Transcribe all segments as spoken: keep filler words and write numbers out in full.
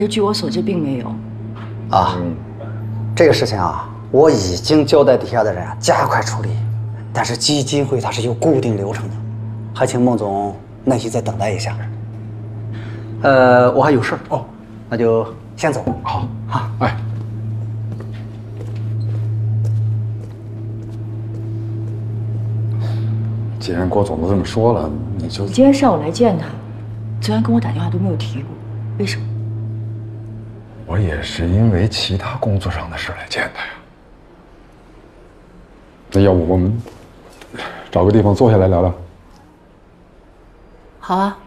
据我所知，并没有。 啊，这个事情啊，我已经交代底下的人啊加快处理，但是基金会它是有固定流程的，还请孟总耐心再等待一下。呃，我还有事哦，那就先走。 好， 好， 哎。 既然郭总都这么说了，你就你今天上午来见他，昨天跟我打电话都没有提过，为什么？ 我也是因为其他工作上的事来见他呀。那要不我们找个地方坐下来聊聊？ 好啊。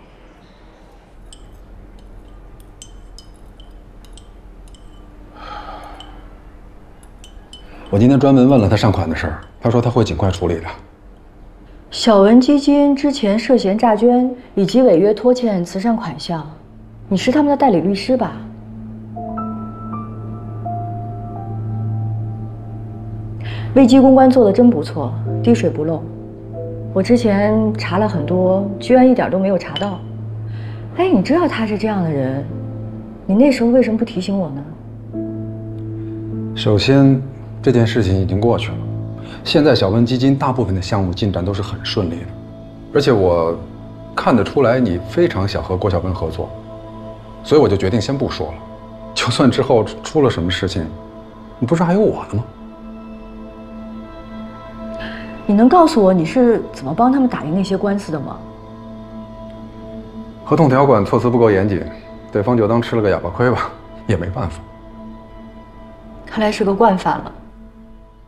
我今天专门问了他善款的事儿，他说他会尽快处理的。 小文基金之前涉嫌诈捐以及违约拖欠慈善款项，你是他们的代理律师吧？危机公关做得真不错，滴水不漏。我之前查了很多，居然一点都没有查到。哎，你知道他是这样的人，你那时候为什么不提醒我呢？ 首先，这件事情已经过去了。 现在小温基金大部分的项目进展都是很顺利的，而且我看得出来你非常想和郭小温合作，所以我就决定先不说了。就算之后出了什么事情，你不是还有我呢吗？ 你能告诉我你是怎么帮他们打赢那些官司的吗？ 合同条款措辞不够严谨，对方就当吃了个哑巴亏吧，也没办法。 看来是个惯犯了。